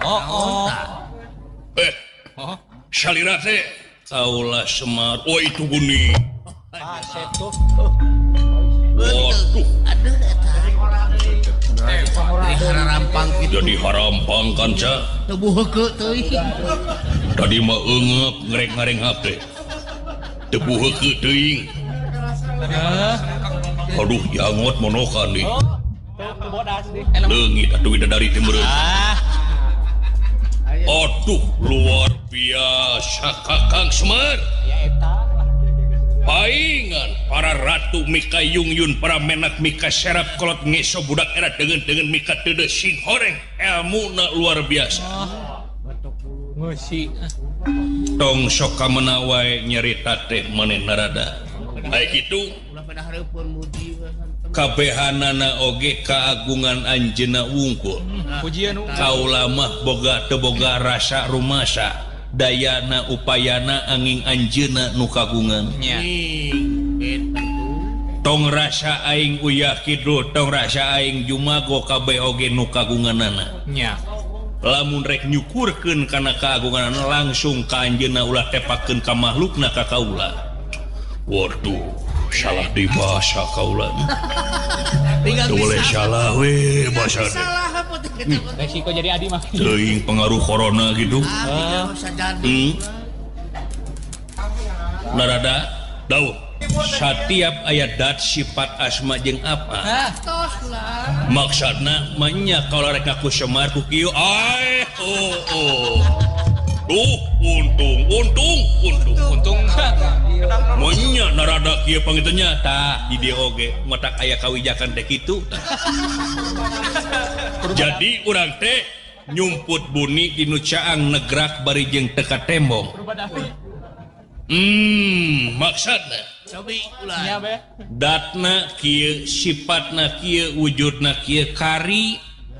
Salira teh kaulah Semar. Oh itu guni. Waduh. Jadi harampang kanca. Tebuh heukeut teuing. Tadi mah eungeup ngareng-ngareng hate. Tebuh heukeut teuing. Aduh jangot monokan nih. Leungit atuh dari timeureun. Aduh luar biasa Kakang Semar. Paingan para ratu Mika Yungyun, para menak Mika Serap kolot ngeso budak era dengan Mika Tede Sing Horeng, ilmuna luar biasa. Tong soka menawai nyerita teh maneh narada. Baik itu kabehanana oge kaagungan anjeunna wungkul. Kaula mah boga teu boga rasa rumasa. Dayana upayana angin anjeunna nu kagungan. Tong rasa aing uyah kidul, tong rasa aing jumago kabeh oge nu kagunganana. Lamun rek nyukurkeun kana kaagunganana langsung ka anjeunna ulah tepakeun ka makhlukna ka kaula. Waduh, salah di bahasa kaula. Boleh salah we bahasa. Resiko jadi adi mah. Teuing pengaruh corona gitu. Narada daun. Setiap ayat dat sifat asma jeung apa? Maksudna manya kalau rek ngaku Semar ku kieu untung manya narada kieu pangiteunya tah di dieu oge matak aya kawijakan teh kitu. Jadi urang teh nyumput buni di nu caang negrak bari jeung teka tembong. Maksudna datna kieu sifatna kieu wujudna kieu kari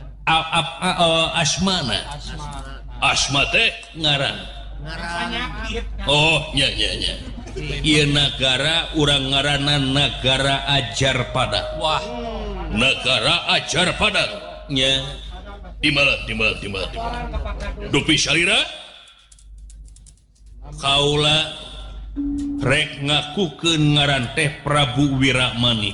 asmana. Asma teh ngaran. Oh nya. Ieu negara urang ngaranna negara Ajar Padang. Wah, negara Ajar Padang nya. Timbal. Dupi salira kaula rek ngakukeun ngaran teh Prabu Wiramanik.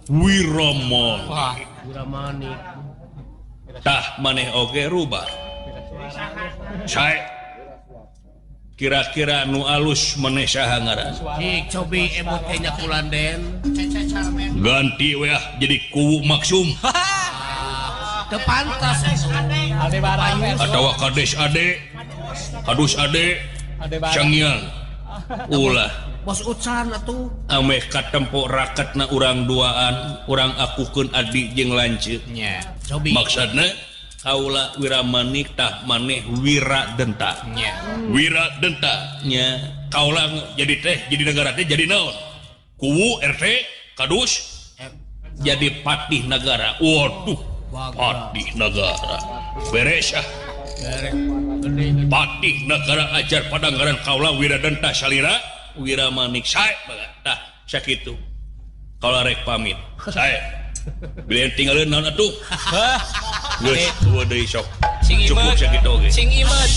Wiramanik. Tah maneh oge rubah. Saya kira-kira nu alus maneh saha ngaran? Cobi emot nya Kulanden. Ganti we jadi Kuwu Maksum. Teu pantas. Atawa Kades Ade. Kadus Ade. Cangyang. Ulah. Bos Ucan atuh. Ameh katempo rakatna urang duaan, urang akukeun adi jeung lanceuk. nya. Maksudna kaula Wiramanik tah maneh Wiradenta. Wiradenta nya kaula jadi negara teh jadi naon? Kuwu RT Kadus jadi patih negara. Waduh, patih negara. Beres ah. Patih negara Ajar Padang ngaran kaula Wiradenta salira Wiramanik sae tah sakitu. Kaula rek pamit. Sae. Belian tinggalin naon atuh. Geus eueuh deui sok. Cukup sakitu ge. Sing imet.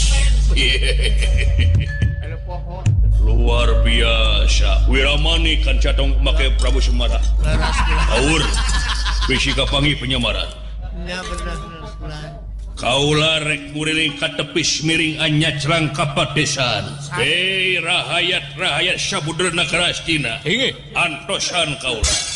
Luar biasa. Wiramanik kan catong make Prabu Semar. Aur. Bisi kapangi penyamaran. Ya bener. Kaula rek nguriling ka tepis miring anyacrang kapadesan. Hei rahayat sabudrna Karastina. Antosan kaula.